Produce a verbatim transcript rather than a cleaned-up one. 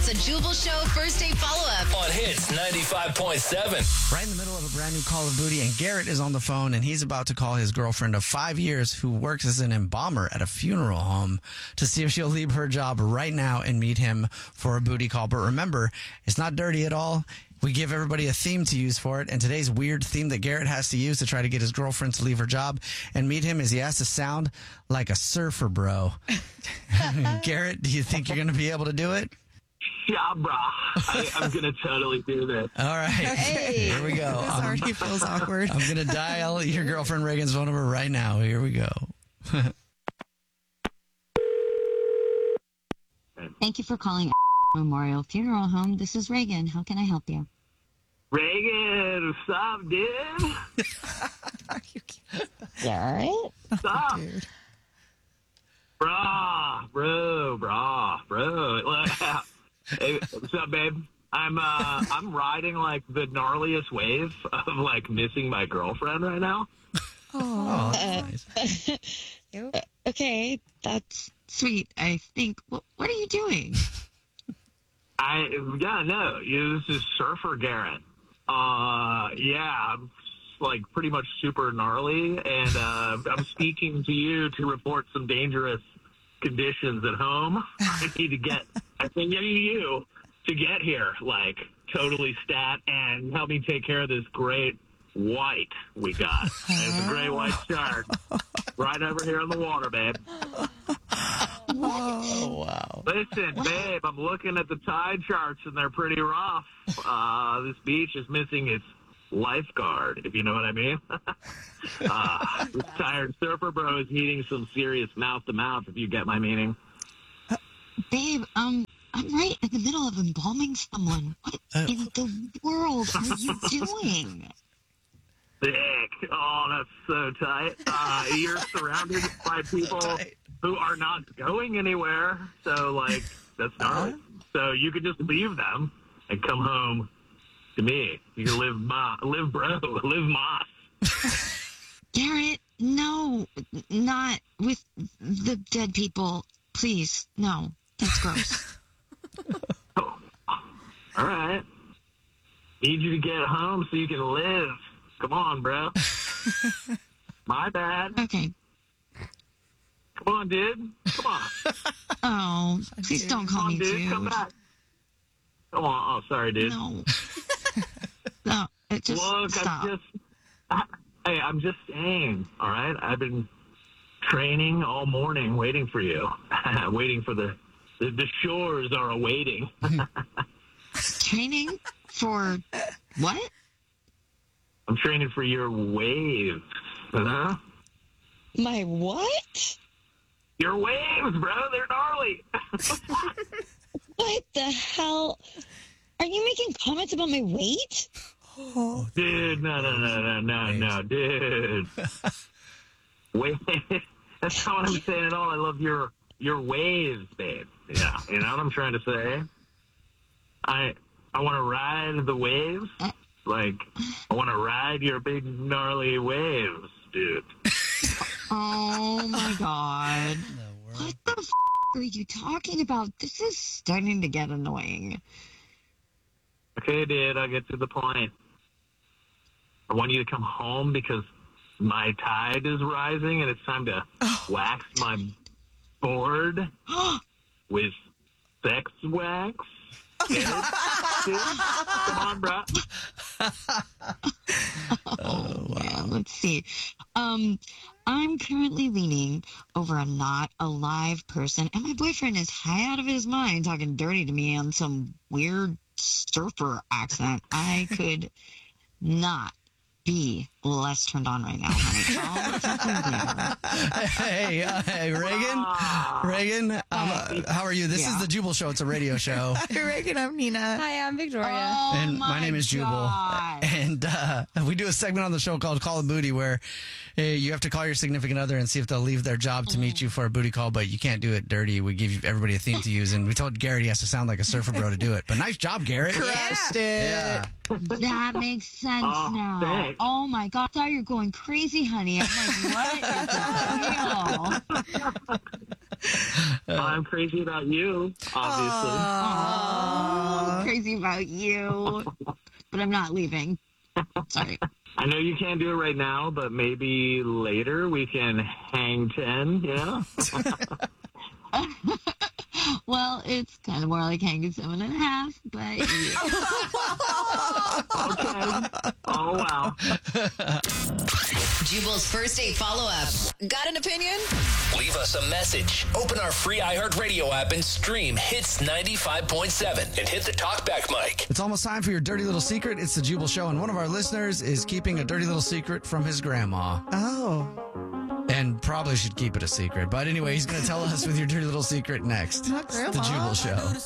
It's a Jubal Show first date follow-up. On Hits ninety-five point seven. Right in the middle of a brand new Call of Duty, and Garrett is on the phone, and he's about to call his girlfriend of five years who works as an embalmer at a funeral home to see if she'll leave her job right now and meet him for a booty call. But remember, it's not dirty at all. We give everybody a theme to use for it, and today's weird theme that Garrett has to use to try to get his girlfriend to leave her job and meet him is he has to sound like a surfer bro. Garrett, do you think you're going to be able to do it? Yeah, brah. I, I'm going to totally do this. All right. Hey. Here we go. This I'm, already feels awkward. I'm going to dial your girlfriend Reagan's phone number right now. Here we go. Thank you for calling Memorial Funeral Home. This is Reagan. How can I help you? Reagan, what's up, dude? Are you kidding? Garrett? What's up? Dude. Brah, bro, brah, bro. Hey, what's up, babe? I'm uh, I'm riding like the gnarliest wave of like missing my girlfriend right now. Oh, that's nice. You? Okay, that's sweet. I think. What, what are you doing? I yeah no, you this is Surfer Garrett. Uh, yeah, I'm like pretty much super gnarly, and uh, I'm speaking to you to report some dangerous conditions at home. I need to get. I think I need you to get here, like totally stat, and help me take care of this great white we got. It's a great white shark right over here in the water, babe. Oh, wow. Listen, babe, I'm looking at the tide charts, and they're pretty rough. Uh, this beach is missing its lifeguard, if you know what I mean. uh, this tired surfer bro is needing some serious mouth-to-mouth, if you get my meaning. Babe, um, I'm right in the middle of embalming someone. What Uh, in the world are you doing? Dick. Oh, that's so tight. Uh, you're surrounded by people who are not going anywhere, so, like, that's gnarly. So you could just leave them and come home to me. You can live ma- live bro, live moss. Garrett, no, not with the dead people. Please, no. That's gross. Oh. All right. Need you to get home so you can live. Come on, bro. My bad. Okay. Come on, dude. Come on. Oh, please don't call Come me on, dude. dude. Come back. Come on. Oh, sorry, dude. No. No, it just Look, stop. I'm just... I, hey, I'm just saying, all right? I've been training all morning waiting for you. Waiting for the... The, the shores are awaiting. Training for what? I'm training for your waves. Huh? My what? Your waves, bro. They're gnarly. What the hell? Are you making comments about my weight? Dude, no, no, no, no, no, no, dude. Wait, that's not what I'm saying at all. I love your your waves, babe. Yeah, you know what I'm trying to say? I I want to ride the waves. Like, I want to ride your big, gnarly waves, dude. Oh, my God. What the f*** are you talking about? This is starting to get annoying. Okay, dude, I'll get to the point. I want you to come home because my tide is rising and it's time to wax my board with sex wax. Get it? Dude? Come on, bro. Oh, man. Let's see. Um, I'm currently leaning over a not alive person, and my boyfriend is high out of his mind talking dirty to me on some weird surfer accent. I could not be less turned on right now, honey. Hey, uh, hey, Reagan. Reagan, um, uh, how are you? This Yeah. is the Jubal Show. It's a radio show. Hi, Reagan. I'm Nina. Hi, I'm Victoria. Oh, And my name is Jubal. God. And uh, we do a segment on the show called Call of Booty where uh, you have to call your significant other and see if they'll leave their job to meet you for a booty call, but you can't do it dirty. We give you, everybody a theme to use, and we told Garrett he has to sound like a surfer bro to do it. But nice job, Garrett. Crushed it. Yeah. That makes sense Oh, now. thanks. Oh my God, I thought you were going crazy, honey. I'm like, what is the deal? I'm crazy about you, obviously. Aww. crazy about you. But I'm not leaving. Sorry. I know you can't do it right now, but maybe later we can hang ten, you know? Well, it's kind of more like hanging seven and a half, but yeah. Okay. Oh, wow. Jubal's first date follow up. Got an opinion? Leave us a message. Open our free iHeartRadio app and stream Hits ninety-five point seven and hit the talkback mic. It's almost time for your dirty little secret. It's the Jubal Show, and one of our listeners is keeping a dirty little secret from his grandma. Oh. And probably should keep it a secret. But anyway, he's going to tell us with your dirty little secret next. Not It's the grandma. Jubal Show.